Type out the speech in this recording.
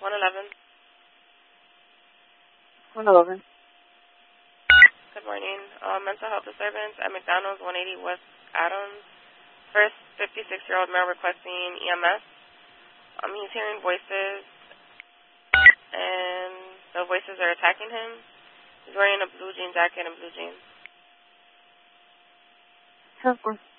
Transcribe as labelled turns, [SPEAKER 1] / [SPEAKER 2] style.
[SPEAKER 1] 111.
[SPEAKER 2] 111.
[SPEAKER 1] Good morning. Mental health disturbance at McDonald's, 180 West Adams. First 56-year-old male requesting EMS. He's hearing voices, and the voices are attacking him. He's wearing a blue jean jacket and blue jeans.
[SPEAKER 2] Sure, of course.